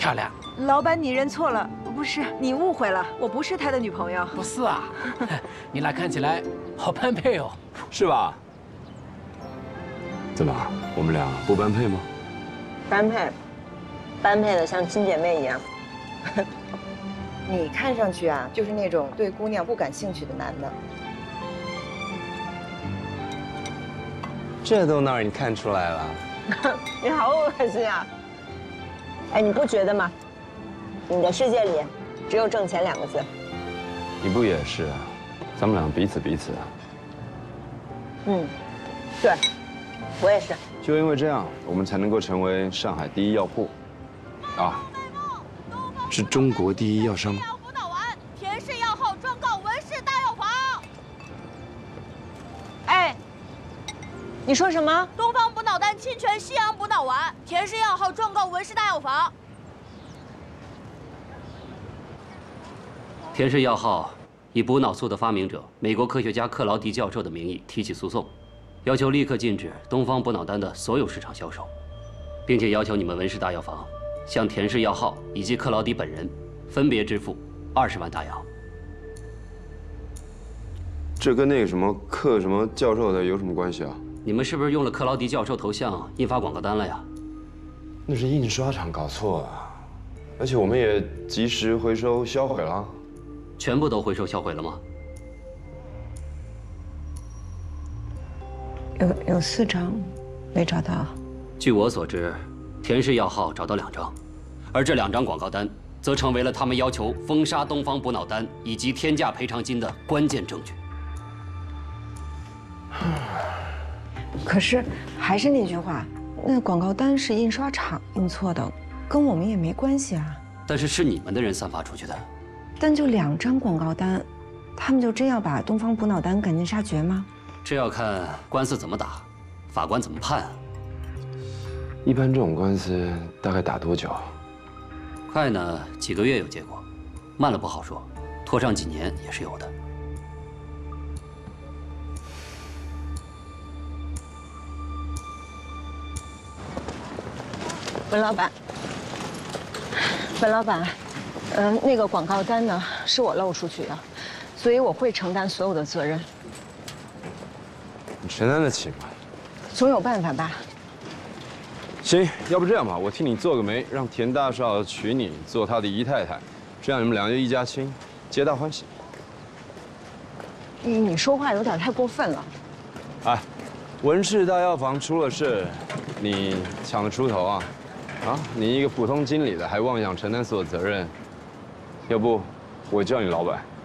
漂亮。 老板，你认错了，不是你误会了，我不是他的女朋友。 不是啊，你俩看起来好般配哦。 是吧？怎么，我们俩不般配吗？ 般配，般配的像亲姐妹一样。你看上去啊，就是那种对姑娘不感兴趣的男的。 这都能让你看出来了。 你好恶心啊！哎，你不觉得吗？你的世界里只有挣钱2个字。 你不也是啊？咱们俩彼此啊。 嗯，对，我也是。 就因为这样，我们才能够成为上海第一药铺，啊，是中国第一药商。 辅导完，田氏药号状告文氏大药房。 哎，你说什么？ 东方补脑丹侵权西洋补脑丸，田氏药号状告文氏大药房。 田氏药号以补脑素的发明者美国科学家克劳迪教授的名义提起诉讼，要求立刻禁止东方补脑丹的所有市场销售，并且要求你们文氏大药房向田氏药号以及克劳迪本人分别支付20万大洋。 这跟那个什么克什么教授的有什么关系啊？ 你们是不是用了克劳迪教授头像印发广告单了呀？ 那是印刷厂搞错了，而且我们也及时回收销毁了。 全部都回收销毁了吗？ 有4张没找到。 据我所知，田氏药号找到2张，而这2张广告单则成为了他们要求封杀东方补脑丹以及天价赔偿金的关键证据。 可是还是那句话，那广告单是印刷厂印错的，跟我们也没关系啊。 但是是你们的人散发出去的。 但就2张广告单，他们就真要把东方补脑丹赶尽杀绝吗？ 这要看官司怎么打，法官怎么判啊。 一般这种官司大概打多久？ 快呢，几个月有结果；慢了不好说，拖上几年也是有的。 文老板，那个广告单呢是我漏出去的，所以我会承担所有的责任。 你承担得起吗？ 总有办法吧。 行，要不这样吧，我替你做个媒，让田大少娶你做他的姨太太，这样你们俩就一家亲，皆大欢喜。 你说话有点太过分了。 哎，文氏大药房出了事，你抢得出头啊？啊，你一个普通经理的，还妄想承担所有责任？要不我叫你老板。